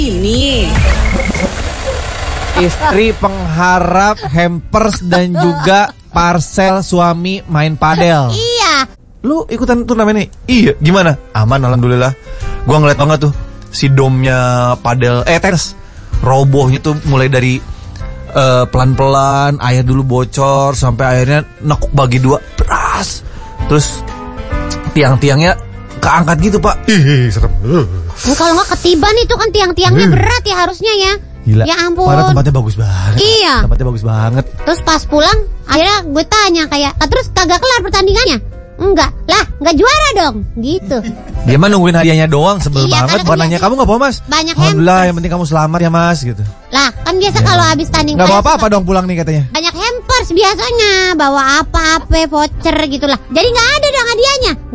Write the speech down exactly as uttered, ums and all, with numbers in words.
Ini istri pengharap hampers dan juga parcel suami main padel. Iya. Lu ikutan turnamen nih? Iya, gimana? Aman alhamdulillah. Gua ngeliat banget tuh si domnya padel eh tenis robohnya tuh mulai dari uh, pelan-pelan, air dulu bocor sampai akhirnya nekuk bagi dua, beras. Terus tiang-tiangnya keangkat gitu, Pak. Ih, serem. Nah, kalau nggak ketiban itu kan tiang-tiangnya berat ya harusnya ya. Gila. Ya ampun. Padahal tempatnya bagus banget. Iya. Tempatnya bagus banget. Terus pas pulang akhirnya gue tanya kayak, "Ah, terus kagak kelar pertandingannya?" Enggak. Lah, nggak juara dong. Gitu. Dia mah nungguin hadiahnya doang, sebel Iya, banget. karena Bukan kan nanya biasa- kamu nggak apa Mas? Banyak Alhamdulillah, hampers. yang penting kamu selamat ya Mas gitu. Lah, kan biasa kalau habis tanding Nggak kayak bawa apa-apa dong pulang nih katanya. banyak hampers biasanya, bawa apa-apa voucher gitulah. Jadi nggak ada dong hadiahnya.